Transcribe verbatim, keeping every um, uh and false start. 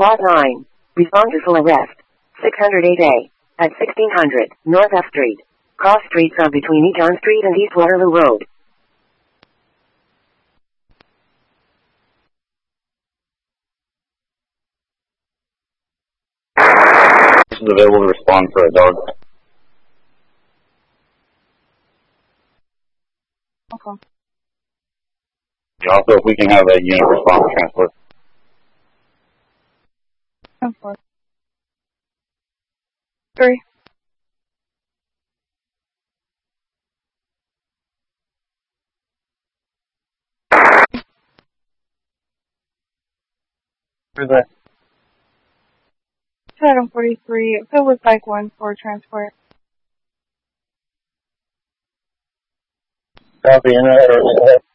Plot nine. Respond to full arrest. six hundred eight A. At sixteen hundred, North F Street. Cross streets are between E. John Street and East Waterloo Road. This is available to respond for a dog. Okay. Also, if we can have a unit respond for transport. Transport. Three. Where's that? Item forty-three. It was like one for transport. Copy, and